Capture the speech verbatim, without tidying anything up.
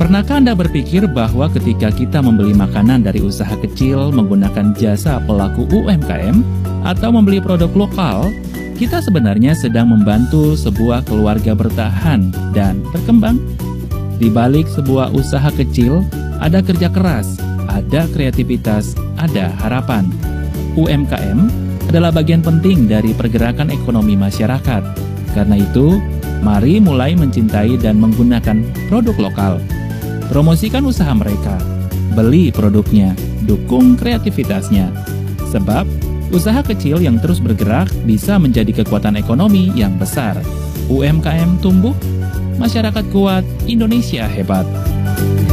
Pernahkah Anda berpikir bahwa ketika kita membeli makanan dari usaha kecil menggunakan jasa pelaku U M K M atau membeli produk lokal, kita sebenarnya sedang membantu sebuah keluarga bertahan dan berkembang? Di balik sebuah usaha kecil, ada kerja keras, ada kreativitas, ada harapan. U M K M adalah bagian penting dari pergerakan ekonomi masyarakat. Karena itu, mari mulai mencintai dan menggunakan produk lokal. Promosikan usaha mereka, beli produknya, dukung kreativitasnya. Sebab, usaha kecil yang terus bergerak bisa menjadi kekuatan ekonomi yang besar. U M K M tumbuh, masyarakat kuat, Indonesia hebat.